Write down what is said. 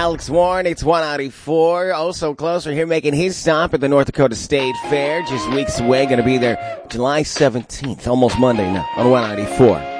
Alex Warren. It's 194. Also closer here, making his stop at the North Dakota State Fair. Just weeks away. Going to be there July 17th, almost Monday now on 194.